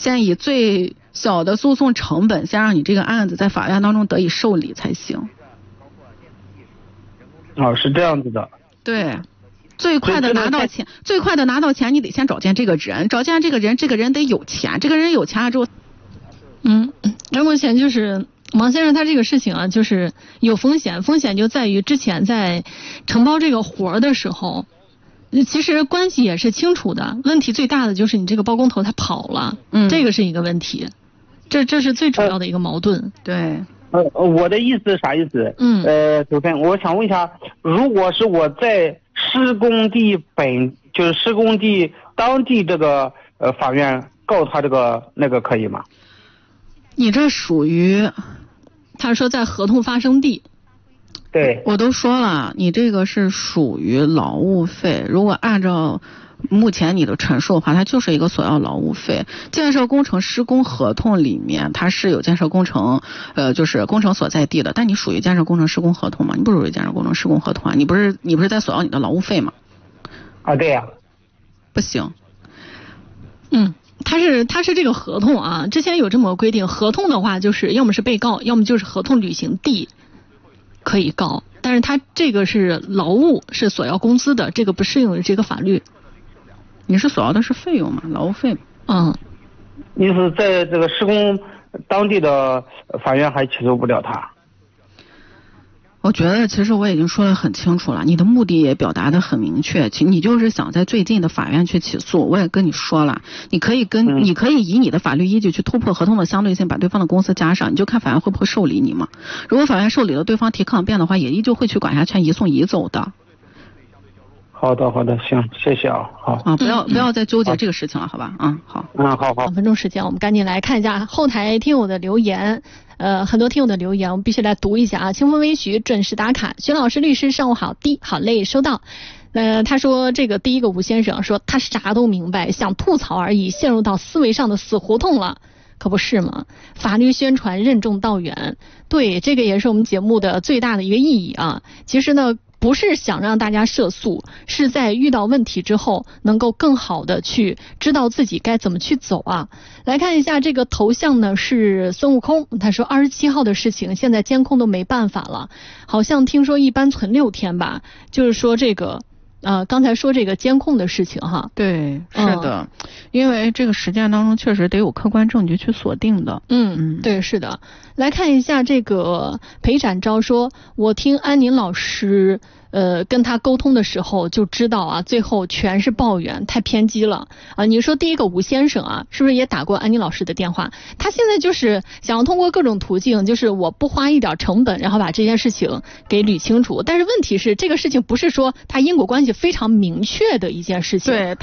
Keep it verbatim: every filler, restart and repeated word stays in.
先以最小的诉讼成本，先让你这个案子在法院当中得以受理才行。 哦，是这样子的。 对，最快的拿到钱，最快的拿到钱，你得先找见这个人，找见这个人，这个人得有钱，这个人有钱了之后， 嗯，那目前就是王先生他这个事情啊，就是有风险，风险就在于之前在承包这个活儿的时候，其实关系也是清楚的，问题最大的就是你这个包工头他跑了，嗯，这个是一个问题，这这是最主要的一个矛盾。呃、 对。 呃，我的意思啥意思？ 嗯， 呃，主持人，我想问一下，如果是我在施工地本，就是施工地当地这个呃法院告他这个那个可以吗？ 你这属于， 他说在合同发生地。 对。 我都说了，你这个是属于劳务费，如果按照目前你的陈述的话，它就是一个索要劳务费。建设工程施工合同里面它是有建设工程呃就是工程所在地的，但你属于建设工程施工合同吗？你不属于建设工程施工合同啊，你不是你不是在索要你的劳务费吗？ 啊，对呀、啊。 不行。 嗯，它是它是这个合同啊，之前有这么个规定，合同的话就是要么是被告，要么就是合同履行地可以告，但是它这个是劳务，是索要工资的，这个不适用于这个法律。 你是索要的是费用嘛，劳务费。 嗯， 你是在这个施工当地的法院还起诉不了他。 我觉得其实我已经说得很清楚了，你的目的也表达得很明确，其你就是想在最近的法院去起诉。我也跟你说了，你可以跟、嗯、你可以以你的法律依据去突破合同的相对性，把对方的公司加上，你就看法院会不会受理你嘛。如果法院受理了，对方提抗辩的话，也依旧会去管辖权移送移走的。 好的，好的，行，谢谢啊，好啊，不要、嗯、不要再纠结这个事情了，好吧？嗯，好， 嗯，好好。 两分钟时间，我们赶紧来看一下后台听友的留言，呃，很多听友的留言，我们必须来读一下啊。清风微徐准时打卡，徐老师律师上午好，滴好嘞，收到。呃，他说这个第一个吴先生说他啥都明白，想吐槽而已，陷入到思维上的死胡同了。可不是吗？法律宣传任重道远，对，这个也是我们节目的最大的一个意义啊。其实呢，不是想让大家涉诉，是在遇到问题之后能够更好的去知道自己该怎么去走啊。来看一下这个头像呢，是孙悟空，他说二十七号的事情现在监控都没办法了，好像听说一般存六天吧，就是说这个呃，刚才说这个监控的事情哈， 对，是的、嗯，因为这个实践当中确实得有客观证据去锁定的。 嗯嗯，对，是的。来看一下这个裴展昭说，我听安宁老师呃跟他沟通的时候就知道啊，最后全是抱怨，太偏激了啊！你说第一个吴先生啊，是不是也打过安宁老师的电话？他现在就是想要通过各种途径，就是我不花一点成本，然后把这件事情给捋清楚。但是问题是，这个事情不是说他因果关系非常明确的一件事情。 对。